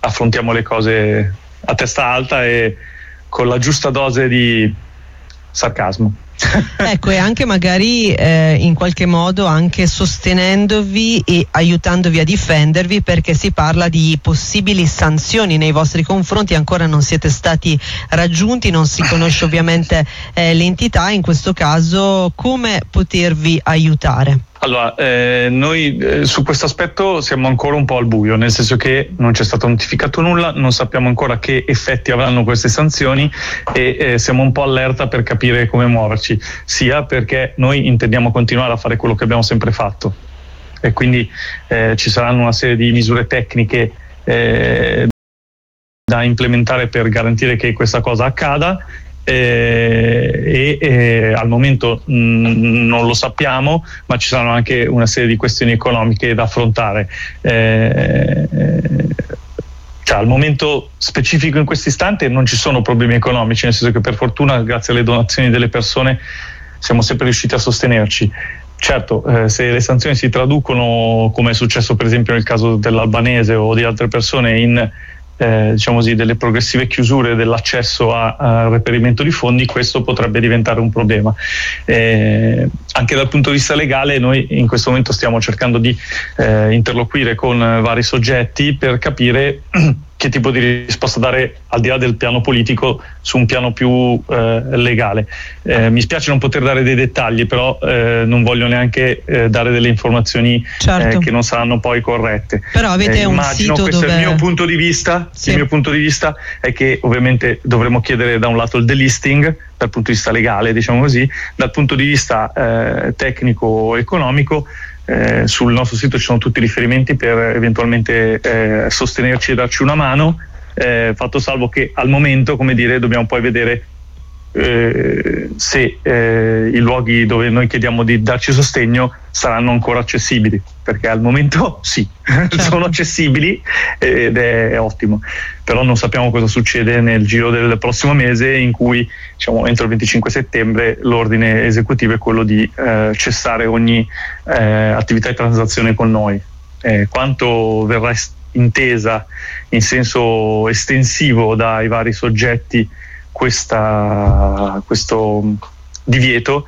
affrontiamo le cose a testa alta e con la giusta dose di sarcasmo. Ecco, e anche magari in qualche modo anche sostenendovi e aiutandovi a difendervi, perché si parla di possibili sanzioni nei vostri confronti. Ancora non siete stati raggiunti, non si conosce ovviamente l'entità. In questo caso come potervi aiutare? Allora, noi su questo aspetto siamo ancora un po' al buio, nel senso che non c'è stato notificato nulla, non sappiamo ancora che effetti avranno queste sanzioni e siamo un po' allerta per capire come muoverci, sia perché noi intendiamo continuare a fare quello che abbiamo sempre fatto e quindi ci saranno una serie di misure tecniche da implementare per garantire che questa cosa accada. Al momento non lo sappiamo, ma ci saranno anche una serie di questioni economiche da affrontare. Al momento specifico in questo istante non ci sono problemi economici, nel senso che per fortuna grazie alle donazioni delle persone siamo sempre riusciti a sostenerci. Certo, se le sanzioni si traducono, come è successo per esempio nel caso dell'albanese o di altre persone, in diciamo così, delle progressive chiusure dell'accesso a reperimento di fondi, questo potrebbe diventare un problema. Anche dal punto di vista legale noi in questo momento stiamo cercando di interloquire con vari soggetti per capire che tipo di risposta dare al di là del piano politico su un piano più legale. Mi spiace non poter dare dei dettagli, però non voglio neanche dare delle informazioni che non saranno poi corrette. Però avete un sito questo dove... è il mio punto di vista. Sì. Il mio punto di vista è che ovviamente dovremo chiedere da un lato il delisting dal punto di vista legale, diciamo così, dal punto di vista tecnico-economico. Sul nostro sito ci sono tutti i riferimenti per eventualmente sostenerci e darci una mano, fatto salvo che al momento, come dire, dobbiamo poi vedere se i luoghi dove noi chiediamo di darci sostegno saranno ancora accessibili, perché al momento sì, sono accessibili ed è ottimo, però non sappiamo cosa succede nel giro del prossimo mese, in cui diciamo entro il 25 settembre l'ordine esecutivo è quello di cessare ogni attività di transazione con noi. Quanto verrà intesa in senso estensivo dai vari soggetti questo divieto,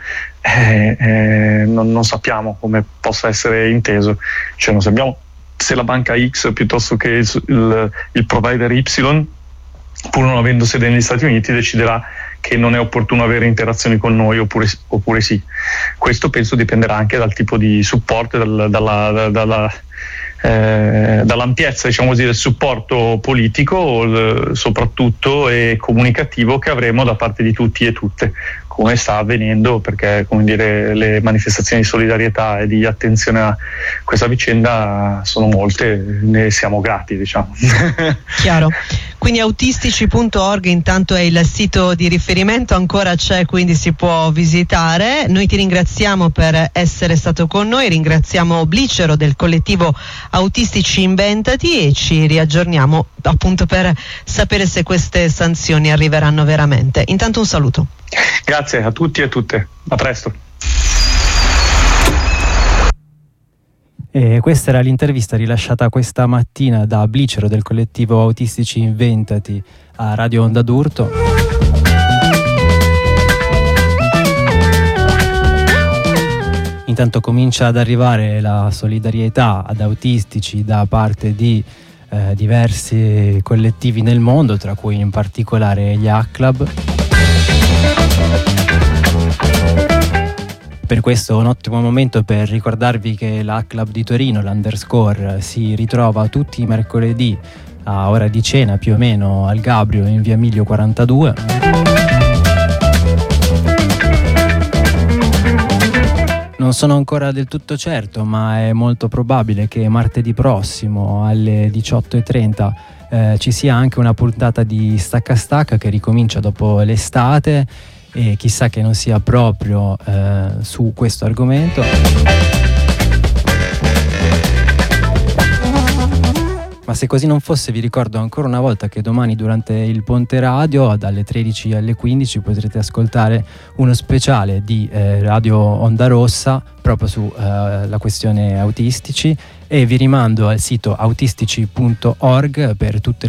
non sappiamo come possa essere inteso, cioè non sappiamo se la banca X piuttosto che il provider Y, pur non avendo sede negli Stati Uniti, deciderà che non è opportuno avere interazioni con noi oppure sì. Questo penso dipenderà anche dal tipo di supporto, dall'ampiezza, diciamo così, del supporto politico soprattutto e comunicativo che avremo da parte di tutti e tutte, come sta avvenendo, perché come dire, le manifestazioni di solidarietà e di attenzione a questa vicenda sono molte, ne siamo grati, diciamo. Chiaro. Quindi autistici.org intanto è il sito di riferimento, ancora c'è, quindi si può visitare. Noi ti ringraziamo per essere stato con noi, ringraziamo Blicero del collettivo Autistici Inventati e ci riaggiorniamo appunto per sapere se queste sanzioni arriveranno veramente. Intanto un saluto. Grazie a tutti e a tutte, a presto. E questa era l'intervista rilasciata questa mattina da Blicero del collettivo Autistici Inventati a Radio Onda d'Urto. Intanto comincia ad arrivare la solidarietà ad autistici da parte di diversi collettivi nel mondo, tra cui in particolare gli A-Club. Per questo è un ottimo momento per ricordarvi che l'A-Club di Torino, l'Underscore, si ritrova tutti i mercoledì a ora di cena più o meno al Gabrio in via Emilio 42. Non sono ancora del tutto certo, ma è molto probabile che martedì prossimo alle 18:30 ci sia anche una puntata di Stacca Stacca che ricomincia dopo l'estate, e chissà che non sia proprio su questo argomento. Ma se così non fosse, vi ricordo ancora una volta che domani durante il Ponte Radio dalle 13 alle 15 potrete ascoltare uno speciale di Radio Onda Rossa proprio su la questione autistici, e vi rimando al sito autistici.org per tutte